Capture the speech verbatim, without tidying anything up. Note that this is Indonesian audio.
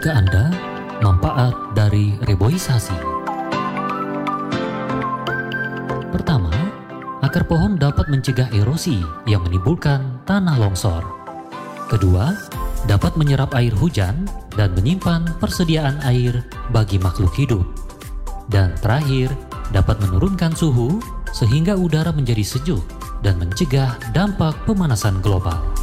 Ke Anda, manfaat dari reboisasi. Pertama, akar pohon dapat mencegah erosi yang menimbulkan tanah longsor. Kedua, dapat menyerap air hujan dan menyimpan persediaan air bagi makhluk hidup. Dan terakhir, dapat menurunkan suhu sehingga udara menjadi sejuk dan mencegah dampak pemanasan global.